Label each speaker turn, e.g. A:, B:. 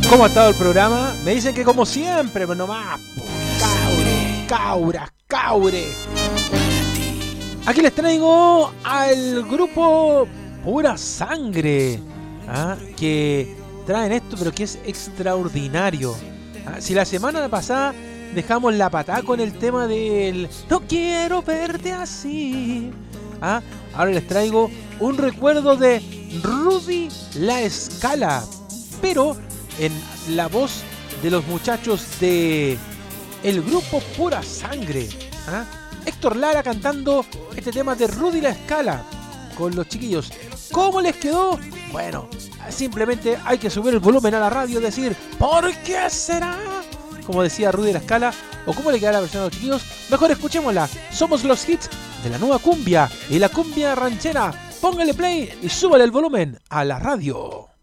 A: ¿Cómo ha estado el programa? Me dicen que como siempre, pero nomás. Caure. Aquí les traigo al grupo Pura Sangre, que traen esto, pero que es extraordinario. Si la semana pasada dejamos la patada con el tema del no quiero verte así, ahora les traigo un recuerdo de Rudy La Scala, pero en la voz de los muchachos de el grupo Pura Sangre. Héctor Lara cantando este tema de Rudy La Scala con los chiquillos. ¿Cómo les quedó? Bueno, simplemente hay que subir el volumen a la radio y decir ¿por qué será? Como decía Rudy La Scala, o cómo le queda la versión a los chiquillos. Mejor escuchémosla. Somos los hits de la nueva cumbia y la cumbia ranchera. Póngale play y súbale el volumen a la radio.